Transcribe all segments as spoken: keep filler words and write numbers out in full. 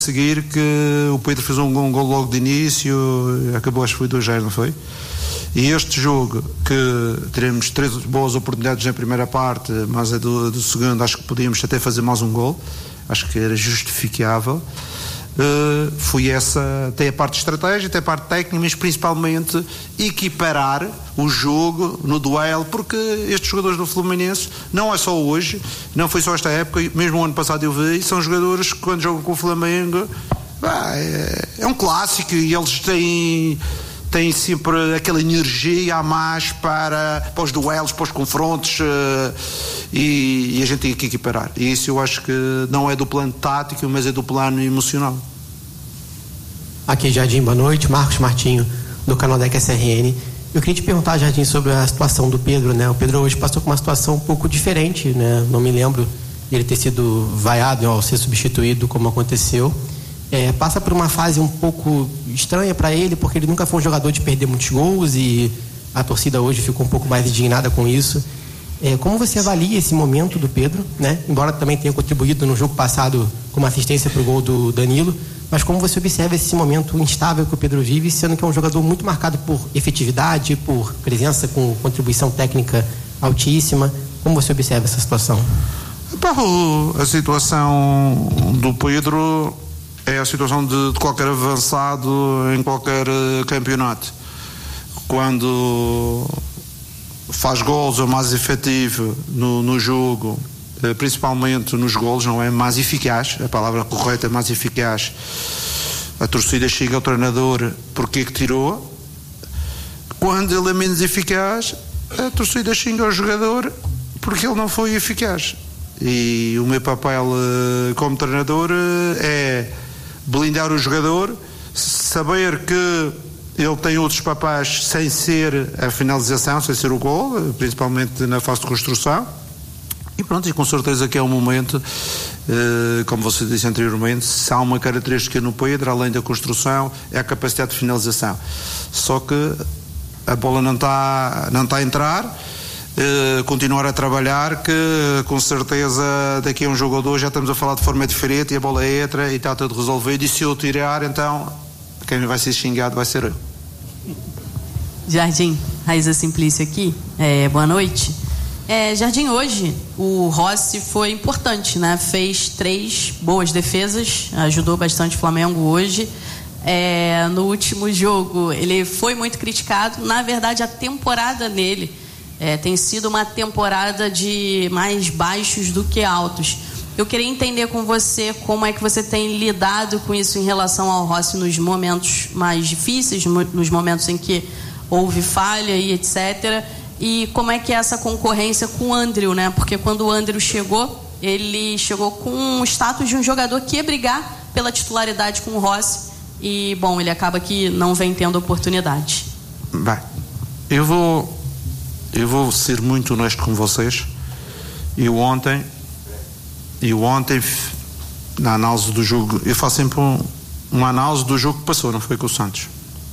seguir que o Pedro fez um, um gol logo de início, acabou, acho que foi dois a zero, não foi? E este jogo, que teremos três boas oportunidades na primeira parte, mas a do, do segundo acho que podíamos até fazer mais um gol, acho que era justificável. Uh, foi essa, até a parte de estratégia, até a parte técnica, mas principalmente equiparar o jogo no duelo, porque estes jogadores do Fluminense, não é só hoje, não foi só esta época, mesmo o ano passado eu vi, são jogadores que quando jogam com o Flamengo, bah, é, é um clássico, e eles têm têm sempre aquela energia a mais para, para os duelos, para os confrontos, uh, e, e a gente tem que equiparar. E isso eu acho que não é do plano tático, mas é do plano emocional. Aqui, Jardim, boa noite. Marcos Martinho, do canal da S R N. Eu queria te perguntar, Jardim, sobre a situação do Pedro, né? O Pedro hoje passou por uma situação um pouco diferente, né? Não me lembro dele ter sido vaiado ao ser substituído, como aconteceu. É, passa por uma fase um pouco estranha para ele, porque ele nunca foi um jogador de perder muitos gols e a torcida hoje ficou um pouco mais indignada com isso. É, como você avalia esse momento do Pedro, né? Embora também tenha contribuído no jogo passado com uma assistência para o gol do Danilo, mas como você observa esse momento instável que o Pedro vive, sendo que é um jogador muito marcado por efetividade, por presença com contribuição técnica altíssima? Como você observa essa situação? A situação do Pedro é a situação de, de qualquer avançado em qualquer uh, campeonato. Quando faz gols, é mais efetivo no, no jogo, uh, principalmente nos gols, não é? Mais eficaz, a palavra correta é mais eficaz. A torcida chega ao treinador porque que tirou. Quando ele é menos eficaz, a torcida xinga ao jogador porque ele não foi eficaz. E o meu papel uh, como treinador uh, é blindar o jogador, saber que ele tem outros papéis sem ser a finalização, sem ser o gol, principalmente na fase de construção, e pronto, e com certeza que é um momento, eh, como você disse anteriormente, se há uma característica no Pedro, além da construção, é a capacidade de finalização. Só que a bola não está não está a entrar. Uh, continuar a trabalhar, que com certeza daqui a um jogo ou dois já estamos a falar de forma diferente e a bola entra e está tudo resolvido, e se eu tirar, então quem vai ser xingado vai ser eu. Jardim, Raíza Simplício aqui, é, boa noite. é, Jardim, hoje o Rossi foi importante, né? Fez três boas defesas, ajudou bastante o Flamengo hoje. É, no último jogo ele foi muito criticado, na verdade a temporada nele É, tem sido uma temporada de mais baixos do que altos. Eu queria entender com você como é que você tem lidado com isso em relação ao Rossi nos momentos mais difíceis, nos momentos em que houve falha e etcétera. E como é que é essa concorrência com o Andriu, né? Porque quando o Andriu chegou, ele chegou com o status de um jogador que ia brigar pela titularidade com o Rossi. E, bom, ele acaba que não vem tendo oportunidade. Bem, eu vou... Eu vou ser muito honesto com vocês. Eu ontem, eu ontem, na análise do jogo, eu faço sempre um, uma análise do jogo que passou, não foi com o Santos.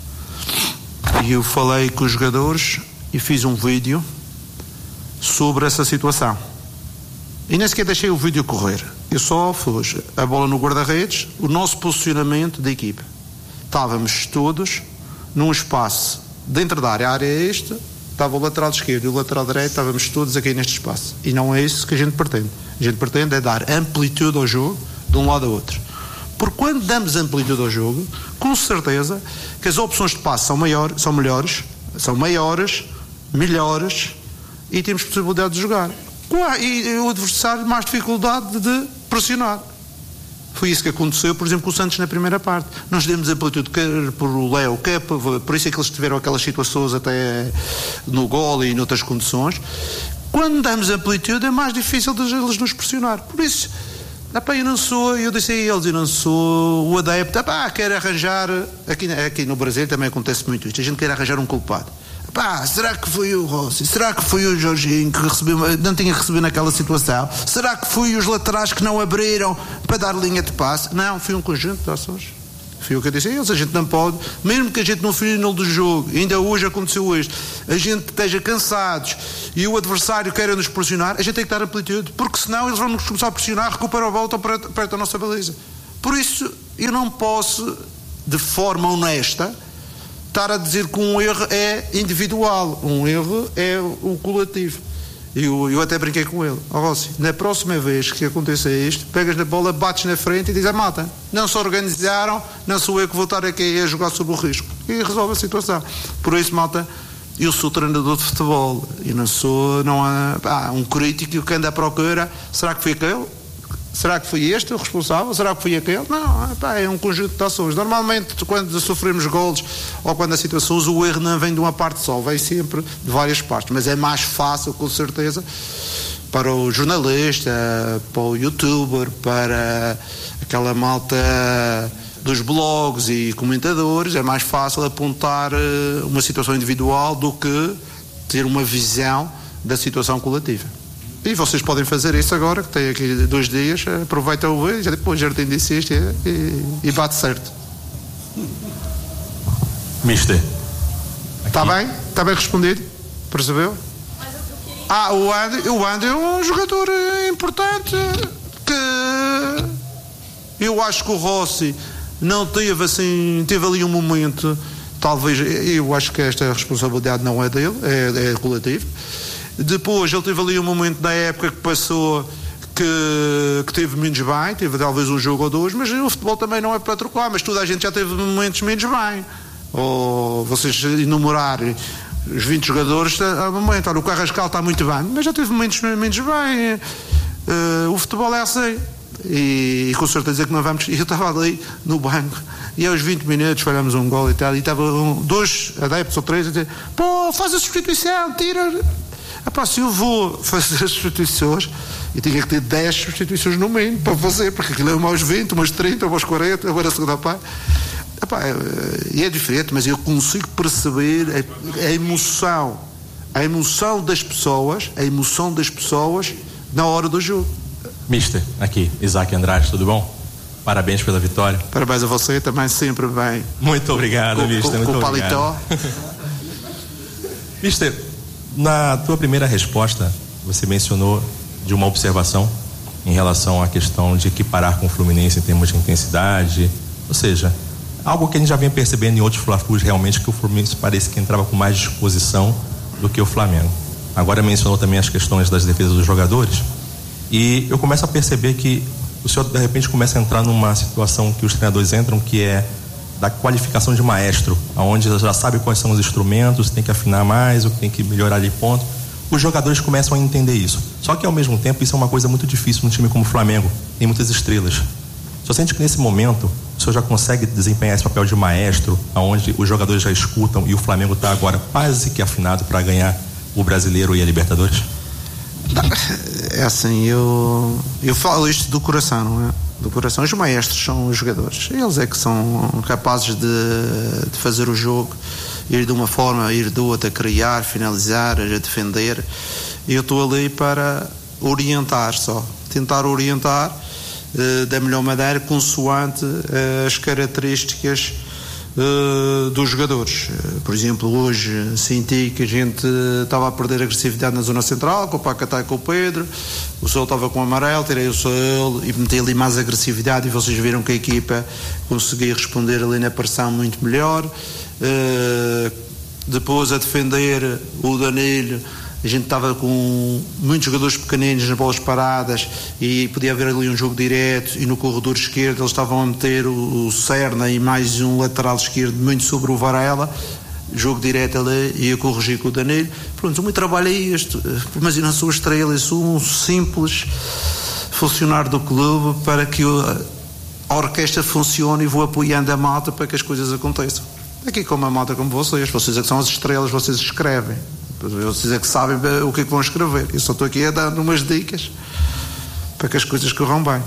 E eu falei com os jogadores e fiz um vídeo sobre essa situação. E nem sequer deixei o vídeo correr. Eu só pus a bola no guarda-redes, o nosso posicionamento da equipa. Estávamos todos num espaço dentro da área, a área é esta. Estava o lateral esquerdo e o lateral direito, estávamos todos aqui neste espaço. E não é isso que a gente pretende. A gente pretende é dar amplitude ao jogo de um lado ao outro. Porque quando damos amplitude ao jogo, com certeza que as opções de passe são, maior, são melhores, são maiores, melhores, e temos possibilidade de jogar. E o adversário mais dificuldade de pressionar. Foi isso que aconteceu, por exemplo, com o Santos na primeira parte. Nós demos amplitude, quer por o Léo, quer por, por isso é que eles tiveram aquelas situações até no gol e noutras condições. Quando damos amplitude é mais difícil de eles nos pressionar. Por isso, epá, eu não sou, eu disse a eles, eu não sou o adepto, epá, quero arranjar, aqui, aqui no Brasil também acontece muito isto, a gente quer arranjar um culpado. Pá, será que foi o Rossi? Será que foi o Jorginho que recebeu, não tinha recebido naquela situação? Será que foi os laterais que não abriram para dar linha de passe? Não, foi um conjunto de ações. Foi o que eu disse a eles, a gente não pode, mesmo que a gente no final do jogo, ainda hoje aconteceu isto, a gente esteja cansados e o adversário queira nos pressionar, a gente tem que dar amplitude, porque senão eles vão nos começar a pressionar, recuperar a volta perto da nossa baliza. Por isso, eu não posso, de forma honesta, estar a dizer que um erro é individual, um erro é o coletivo. Eu, eu até brinquei com ele: oh, Rossi, na próxima vez que aconteça isto, pegas na bola, bates na frente e dizes: a mata, não se organizaram, não sou eu que vou estar aqui a jogar sob o risco, e resolve a situação. Por isso, malta, eu sou treinador de futebol e não sou não há, ah, um crítico que anda à procura: será que foi aquele? Será que foi este o responsável? Será que foi aquele? Não, pá, é um conjunto de ações. Normalmente, quando sofremos golos ou quando a situação, o erro não vem de uma parte só, vem sempre de várias partes. Mas é mais fácil, com certeza, para o jornalista, para o youtuber, para aquela malta dos blogs e comentadores, é mais fácil apontar uma situação individual do que ter uma visão da situação coletiva. E vocês podem fazer isso agora, que tem aqui dois dias, aproveita o ver, já depois já tem disse isto e, e bate certo. Mister. Está bem? Está bem respondido? Percebeu? Ah, o Andy, o Andy é um jogador importante que eu acho que o Rossi não teve assim, teve ali um momento, talvez, eu acho que esta responsabilidade não é dele, é, é coletiva. Depois ele teve ali um momento na época que passou que, que teve menos bem, teve talvez um jogo ou dois, mas o futebol também não é para trocar, mas toda a gente já teve momentos menos bem. Ou vocês enumerarem os vinte jogadores, há um momento, olha, o Carrascal está muito bem, mas já teve momentos menos bem. Uh, o futebol é assim. E, e com certeza que não vamos. Eu estava ali no banco e aos vinte minutos falhamos um gol e tal, e estava um, dois adeptos ou três a dizer: pô, faz a substituição, tira. Epá, se eu vou fazer as substituições, eu tinha que ter dez substituições no mínimo para fazer, porque aquilo é uma aos vinte, umas trinta, umas quarenta, agora a segunda parte. Epá, é, é diferente, mas eu consigo perceber a, a emoção, a emoção das pessoas, a emoção das pessoas na hora do jogo. Mister, aqui, Isaac Andrade, tudo bom? Parabéns pela vitória. Parabéns a você, também sempre bem. Muito obrigado, com, Mister, com, muito com obrigado. Paletó. Mister, na tua primeira resposta, você mencionou de uma observação em relação à questão de equiparar com o Fluminense em termos de intensidade, ou seja, algo que a gente já vem percebendo em outros Fla-Flus, realmente, que o Fluminense parece que entrava com mais disposição do que o Flamengo. Agora mencionou também as questões das defesas dos jogadores, e eu começo a perceber que o senhor de repente começa a entrar numa situação que os treinadores entram, que é da qualificação de maestro, onde já sabe quais são os instrumentos, tem que afinar mais, ou tem que melhorar ali ponto. Os jogadores começam a entender isso. Só que ao mesmo tempo isso é uma coisa muito difícil num time como o Flamengo, tem muitas estrelas. Só sente que nesse momento o senhor já consegue desempenhar esse papel de maestro, onde os jogadores já escutam e o Flamengo está agora quase que afinado para ganhar o Brasileiro e a Libertadores? É assim, eu, eu falo isto do coração, não é? Do coração. Os maestros são os jogadores, eles é que são capazes de, de fazer o jogo, ir de uma forma, ir de outra, criar, finalizar, a defender. Eu estou ali para orientar só, tentar orientar uh, da melhor maneira, consoante uh, as características uh, dos jogadores. Uh, por exemplo, hoje senti que a gente estava a perder agressividade na zona central, com o Paquetá e com o Pedro. O Sol estava com o amarelo, tirei o Sol e meti ali mais agressividade, e vocês viram que a equipa conseguia responder ali na pressão muito melhor. Uh, depois a defender o Danilo, a gente estava com muitos jogadores pequeninos nas bolas paradas e podia haver ali um jogo direto, e no corredor esquerdo eles estavam a meter o, o Serna e mais um lateral esquerdo muito sobre o Varela, jogo direto ali, e a corrigir com o Danilo. Pronto, o meu trabalho é este, mas eu não sou estrela, eu sou um simples funcionário do clube para que a orquestra funcione, e vou apoiando a malta para que as coisas aconteçam. Aqui como a malta como vocês, vocês é que são as estrelas, vocês escrevem, vocês é que sabem o que é que vão escrever. Eu só estou aqui a dar umas dicas para que as coisas corram bem.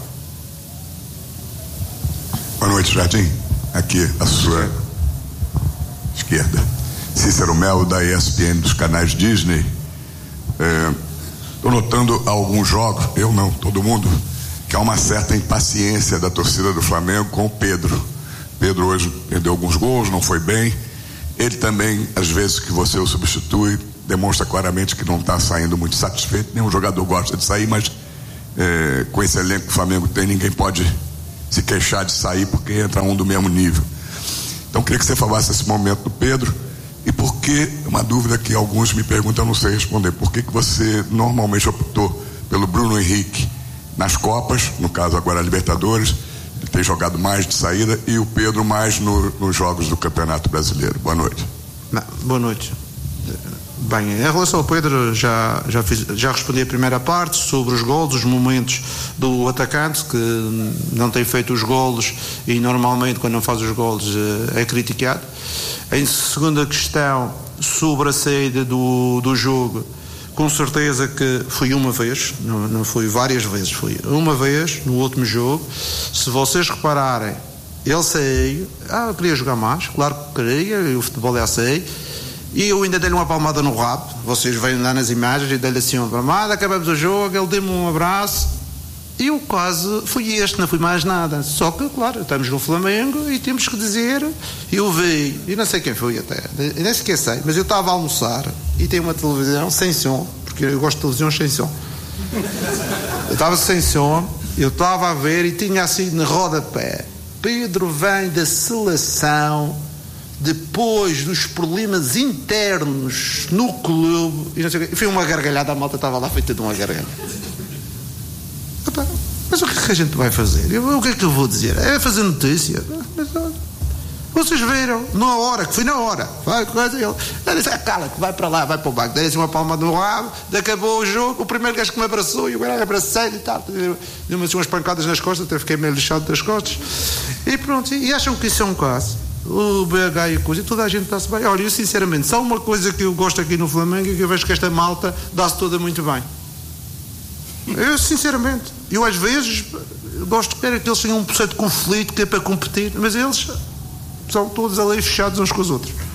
Boa noite, Jardim. Aqui a sua esquerda, Cícero Melo, da E S P N, dos canais Disney. Estou é, notando alguns jogos, eu não, todo mundo, que há uma certa impaciência da torcida do Flamengo com o Pedro. Pedro hoje perdeu alguns gols, não foi bem. Ele também, às vezes que você o substitui, demonstra claramente que não está saindo muito satisfeito. Nenhum jogador gosta de sair, mas é, com esse elenco que o Flamengo tem, ninguém pode se queixar de sair porque entra um do mesmo nível. Então queria que você falasse esse momento do Pedro e por que, uma dúvida que alguns me perguntam, eu não sei responder, por que que você normalmente optou pelo Bruno Henrique nas Copas, no caso agora a Libertadores, ele tem jogado mais de saída, e o Pedro mais no, nos jogos do Campeonato Brasileiro. Boa noite. Não, boa noite. Bem, em relação ao Pedro, já, já, fiz, já respondi a primeira parte sobre os golos, os momentos do atacante, que não tem feito os golos e normalmente quando não faz os golos é criticado. Em segunda questão, sobre a saída do, do jogo, com certeza que foi uma vez, não, não foi várias vezes, foi uma vez no último jogo. Se vocês repararem, ele saiu, ah, eu queria jogar mais, claro que queria, e o futebol é assim. E eu ainda dei-lhe uma palmada no rabo. Vocês veem lá nas imagens e dei-lhe assim uma palmada, acabamos o jogo, ele deu-me um abraço e eu quase fui este, não fui mais nada. Só que, claro, estamos no Flamengo e temos que dizer, eu vi, e não sei quem foi até, eu nem sequer sei, mas eu estava a almoçar e tem uma televisão sem som, porque eu gosto de televisão sem som. Eu estava sem som, eu estava a ver e tinha assim no rodapé: Pedro vem da seleção depois dos problemas internos no clube, e não sei o quê. Foi uma gargalhada, a malta estava lá feita de uma gargalhada. Mas o que é que a gente vai fazer? Eu, o que é que eu vou dizer? É fazer notícia. Vocês viram, na hora, que foi na hora, vai, coisa, ele, ele disse, ah, cala, que vai para lá, vai para o banco, dei-lhe uma palma no rabo, acabou o jogo, o primeiro gajo que me abraçou, e eu era abracei-lhe e tal, deu-me assim umas pancadas nas costas, até fiquei meio lixado das costas, e pronto, e acham que isso é um caso? O B H e a coisa, e toda a gente está-se bem. Olha, eu sinceramente, só uma coisa que eu gosto aqui no Flamengo é que eu vejo que esta malta dá-se toda muito bem. Eu sinceramente, eu às vezes gosto de ver que eles tenham um processo de conflito que é para competir, mas eles são todos ali fechados uns com os outros.